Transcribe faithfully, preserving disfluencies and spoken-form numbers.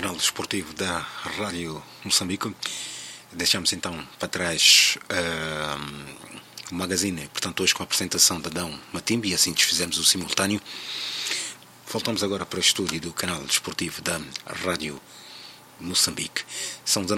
canal desportivo da Rádio Moçambique. Deixamos então para trás uh, o magazine, portanto hoje com a apresentação de Adão Matimbi, e assim desfizemos o simultâneo. Voltamos agora para o estúdio do canal desportivo da Rádio Moçambique. São